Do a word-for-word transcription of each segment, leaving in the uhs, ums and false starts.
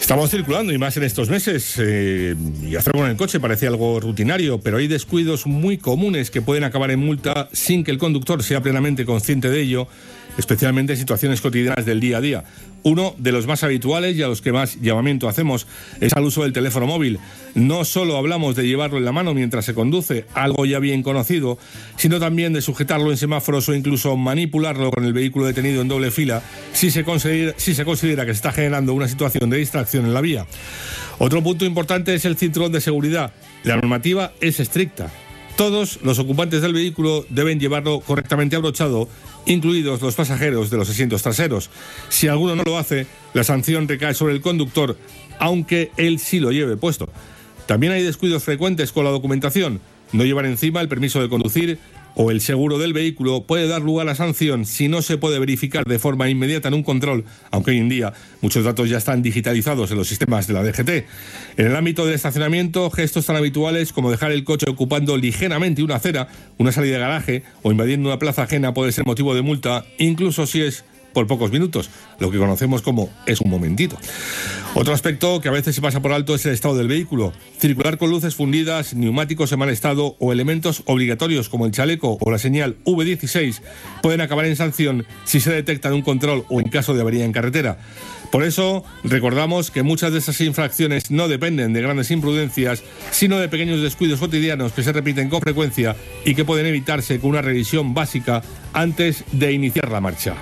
Estamos circulando y más en estos meses eh, y hacerlo en el coche parece algo rutinario, pero hay descuidos muy comunes que pueden acabar en multa sin que el conductor sea plenamente consciente de ello, especialmente en situaciones cotidianas del día a día. Uno de los más habituales y a los que más llamamiento hacemos es al uso del teléfono móvil. No solo hablamos de llevarlo en la mano mientras se conduce, algo ya bien conocido, sino también de sujetarlo en semáforos o incluso manipularlo con el vehículo detenido en doble fila si se considera, si se considera que se está generando una situación de distracción en la vía. Otro punto importante es el cinturón de seguridad. La normativa es estricta. Todos los ocupantes del vehículo deben llevarlo correctamente abrochado, incluidos los pasajeros de los asientos traseros. Si alguno no lo hace, la sanción recae sobre el conductor, aunque él sí lo lleve puesto. También hay descuidos frecuentes con la documentación. No llevar encima el permiso de conducir o el seguro del vehículo puede dar lugar a sanción si no se puede verificar de forma inmediata en un control, aunque hoy en día muchos datos ya están digitalizados en los sistemas de la D G T. En el ámbito del estacionamiento, gestos tan habituales como dejar el coche ocupando ligeramente una acera, una salida de garaje o invadiendo una plaza ajena puede ser motivo de multa, incluso si es por pocos minutos, lo que conocemos como es un momentito. Otro aspecto que a veces se pasa por alto es el estado del vehículo. Circular con luces fundidas, neumáticos en mal estado o elementos obligatorios como el chaleco o la señal V dieciséis pueden acabar en sanción si se detecta en un control o en caso de avería en carretera. Por eso, recordamos que muchas de esas infracciones no dependen de grandes imprudencias, sino de pequeños descuidos cotidianos que se repiten con frecuencia y que pueden evitarse con una revisión básica antes de iniciar la marcha.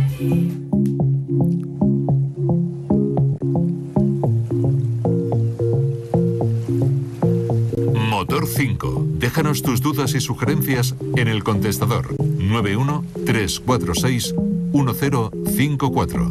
Motor cinco. Déjanos tus dudas y sugerencias en el contestador nueve uno tres cuatro seis uno cero cinco cuatro.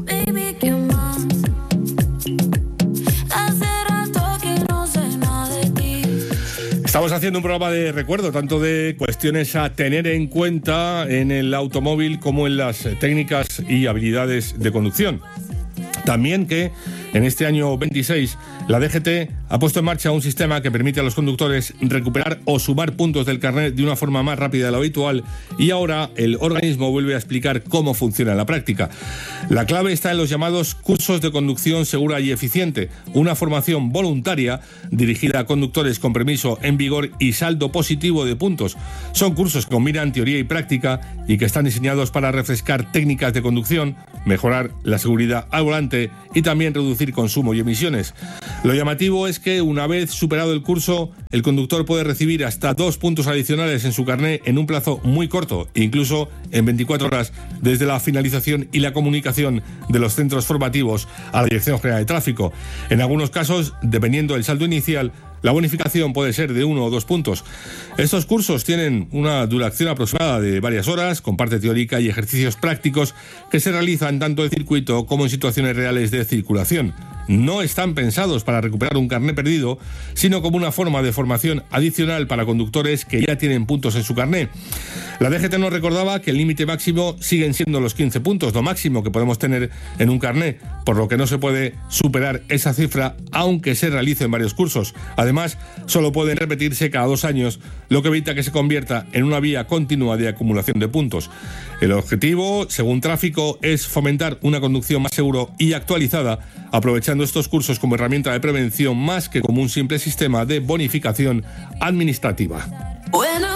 Estamos haciendo un programa de recuerdo, tanto de cuestiones a tener en cuenta en el automóvil como en las técnicas y habilidades de conducción. También que en este año veintiséis la D G T ha puesto en marcha un sistema que permite a los conductores recuperar o sumar puntos del carnet de una forma más rápida de lo habitual, y ahora el organismo vuelve a explicar cómo funciona en la práctica. La clave está en los llamados cursos de conducción segura y eficiente, una formación voluntaria dirigida a conductores con permiso en vigor y saldo positivo de puntos. Son cursos que combinan teoría y práctica y que están diseñados para refrescar técnicas de conducción, mejorar la seguridad al volante y también reducir consumo y emisiones. Lo llamativo es que una vez superado el curso, el conductor puede recibir hasta dos puntos adicionales en su carné en un plazo muy corto, incluso en veinticuatro horas desde la finalización y la comunicación de los centros formativos a la Dirección General de Tráfico. En algunos casos, dependiendo del saldo inicial, la bonificación puede ser de uno o dos puntos. Estos cursos tienen una duración aproximada de varias horas, con parte teórica y ejercicios prácticos que se realizan tanto en circuito como en situaciones reales de circulación. No están pensados para recuperar un carné perdido, sino como una forma de formación adicional para conductores que ya tienen puntos en su carné. La D G T nos recordaba que el límite máximo siguen siendo los quince puntos, lo máximo que podemos tener en un carné, por lo que no se puede superar esa cifra aunque se realicen varios cursos. Además, solo pueden repetirse cada dos años, lo que evita que se convierta en una vía continua de acumulación de puntos. El objetivo, según Tráfico, es fomentar una conducción más segura y actualizada, aprovechando estos cursos como herramienta de prevención más que como un simple sistema de bonificación administrativa. Bueno.